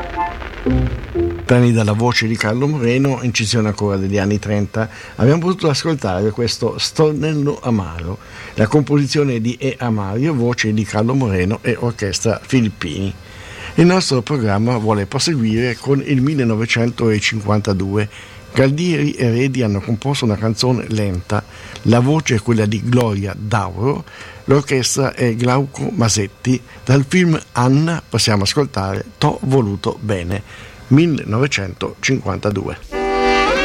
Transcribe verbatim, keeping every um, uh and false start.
Brani dalla voce di Carlo Moreno, incisione ancora degli anni trenta. Abbiamo potuto ascoltare questo Stornello Amaro, la composizione di E. Amario, voce di Carlo Moreno e orchestra Filippini. Il nostro programma vuole proseguire con il millenovecentocinquantadue. Galdieri e Redi hanno composto una canzone lenta, la voce è quella di Gloria Dauro, l'orchestra è Glauco Masetti. Dal film Anna possiamo ascoltare T'ho voluto bene, millenovecentocinquantadue.